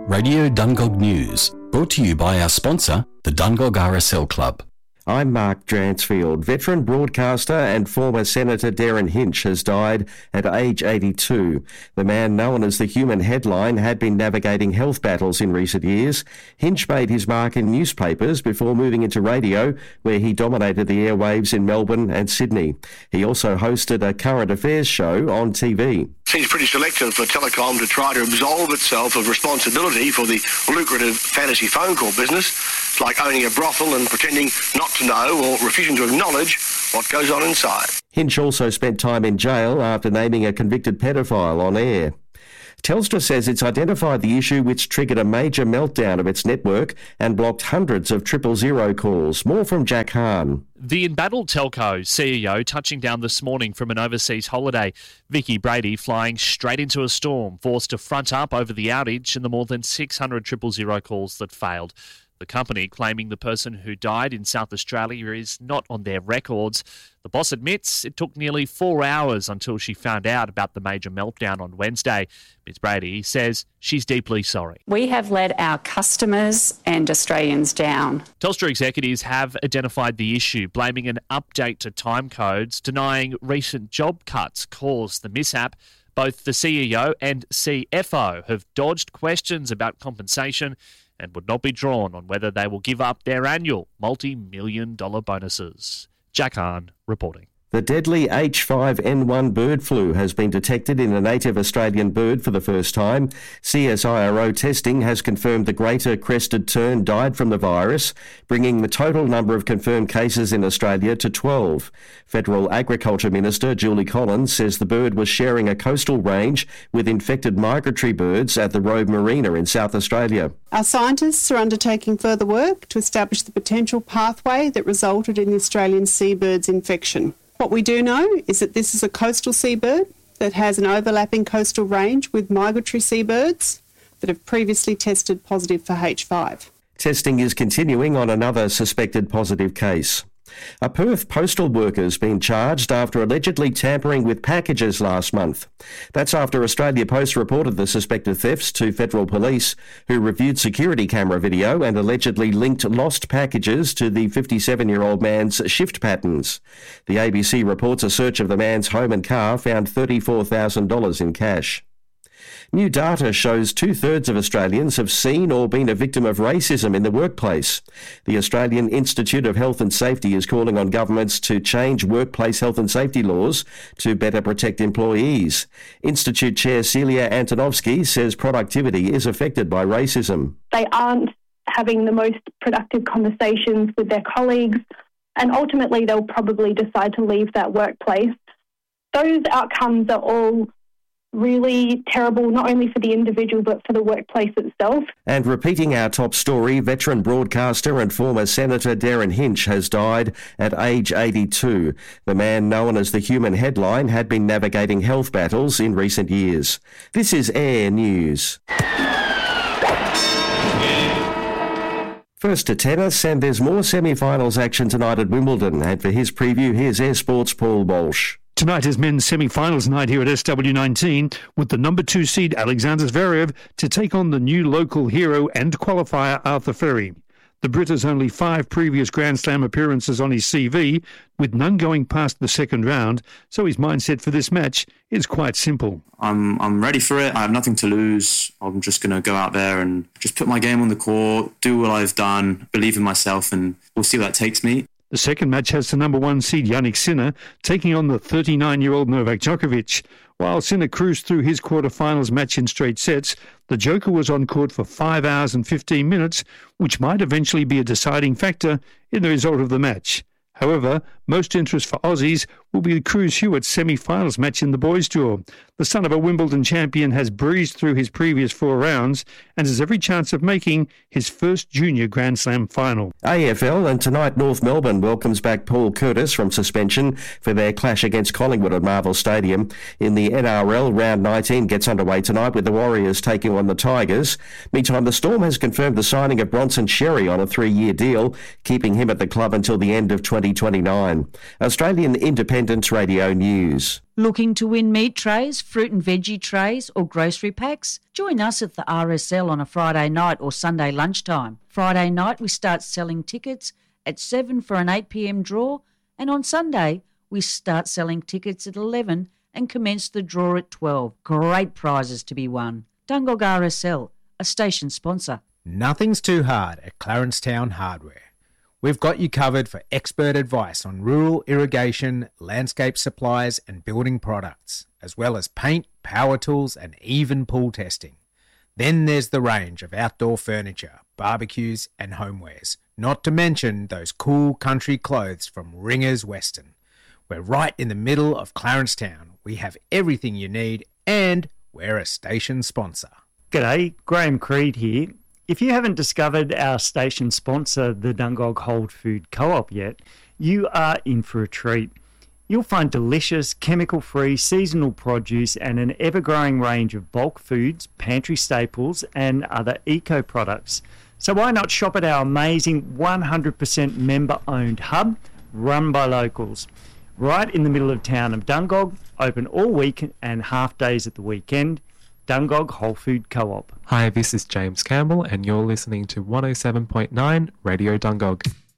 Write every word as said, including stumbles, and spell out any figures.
Radio Dungog News, brought to you by our sponsor, the Dungog R S L Club. I'm Mark Dransfield. Veteran broadcaster and former Senator Derryn Hinch has died at age eighty-two. The man known as the Human Headline had been navigating health battles in recent years. Hinch made his mark in newspapers before moving into radio, where he dominated the airwaves in Melbourne and Sydney. He also hosted a current affairs show on T V. Seems pretty selective for Telecom to try to absolve itself of responsibility for the lucrative fantasy phone call business. It's like owning a brothel and pretending not to know or refusing to acknowledge what goes on inside. Hinch also spent time in jail after naming a convicted pedophile on air. Telstra says it's identified the issue which triggered a major meltdown of its network and blocked hundreds of triple zero calls. More from Jack Hahn. The embattled telco C E O touching down this morning from an overseas holiday. Vicky Brady flying straight into a storm, forced to front up over the outage and the more than six hundred triple zero calls that failed. The company claiming the person who died in South Australia is not on their records. The boss admits it took nearly four hours until she found out about the major meltdown on Wednesday. Miz Brady says she's deeply sorry. We have let our customers and Australians down. Telstra executives have identified the issue, blaming an update to time codes, denying recent job cuts caused the mishap. Both the C E O and C F O have dodged questions about compensation and would not be drawn on whether they will give up their annual multi-million dollar bonuses. Jack Hahn reporting. The deadly H five N one bird flu has been detected in a native Australian bird for the first time. C S I R O testing has confirmed the greater crested tern died from the virus, bringing the total number of confirmed cases in Australia to twelve. Federal Agriculture Minister Julie Collins says the bird was sharing a coastal range with infected migratory birds at the Robe Marina in South Australia. Our scientists are undertaking further work to establish the potential pathway that resulted in the Australian seabird's infection. What we do know is that this is a coastal seabird that has an overlapping coastal range with migratory seabirds that have previously tested positive for H five. Testing is continuing on another suspected positive case. A Perth postal worker has been charged after allegedly tampering with packages last month. That's after Australia Post reported the suspected thefts to federal police, who reviewed security camera video and allegedly linked lost packages to the fifty-seven-year-old man's shift patterns. The A B C reports a search of the man's home and car found thirty-four thousand dollars in cash. New data shows two-thirds of Australians have seen or been a victim of racism in the workplace. The Australian Institute of Health and Safety is calling on governments to change workplace health and safety laws to better protect employees. Institute Chair Celia Antonovsky says productivity is affected by racism. They aren't having the most productive conversations with their colleagues, and ultimately they'll probably decide to leave that workplace. Those outcomes are all really terrible, not only for the individual but for the workplace itself. And repeating our top story, veteran broadcaster and former Senator Derryn Hinch has died at age eighty-two. The man known as the Human Headline had been navigating health battles in recent years. This is Air News. First to tennis, and there's more semi-finals action tonight at Wimbledon. And for his preview, here's Air Sports' Paul Walsh. Tonight is men's semi-finals night here at S W nineteen, with the number two seed Alexander Zverev to take on the new local hero and qualifier Arthur Ferry. The Brit has only five previous Grand Slam appearances on his C V, with none going past the second round, so his mindset for this match is quite simple. I'm I'm ready for it. I have nothing to lose. I'm just going to go out there and just put my game on the court, do what I've done, believe in myself, and we'll see where that takes me. The second match has the number one seed Jannik Sinner taking on the thirty-nine-year-old Novak Djokovic. While Sinner cruised through his quarter-finals match in straight sets, the Joker was on court for five hours and fifteen minutes, which might eventually be a deciding factor in the result of the match. However, most interest for Aussies will be the Cruz Hewitt semi-finals match in the boys' draw. The son of a Wimbledon champion has breezed through his previous four rounds and has every chance of making his first junior Grand Slam final. A F L, and tonight North Melbourne welcomes back Paul Curtis from suspension for their clash against Collingwood at Marvel Stadium. In the N R L, round nineteen gets underway tonight with the Warriors taking on the Tigers. Meantime, the Storm has confirmed the signing of Bronson Xerri on a three-year deal, keeping him at the club until the end of twenty twenty-nine. Australian independent Independence Radio News. Looking to win meat trays, fruit and veggie trays or grocery packs? Join us at the R S L on a Friday night or Sunday lunchtime. Friday night we start selling tickets at seven for an eight p m draw, and on Sunday we start selling tickets at eleven and commence the draw at twelve. Great prizes to be won. Dungog R S L, a station sponsor. Nothing's too hard at Clarencetown Hardware. We've got you covered for expert advice on rural irrigation, landscape supplies and building products, as well as paint, power tools and even pool testing. Then there's the range of outdoor furniture, barbecues and homewares, not to mention those cool country clothes from Ringers Western. We're right in the middle of Clarencetown. We have everything you need and we're a station sponsor. G'day, Graham Creed here. If you haven't discovered our station sponsor, the Dungog Whole Food Co-op yet, you are in for a treat. You'll find delicious, chemical-free, seasonal produce and an ever-growing range of bulk foods, pantry staples and other eco-products. So why not shop at our amazing one hundred percent member-owned hub, run by locals? Right in the middle of town of Dungog, open all week and half days at the weekend. Dungog Whole Food Co-op. Hi, this is James Campbell and you're listening to one oh seven point nine Radio Dungog.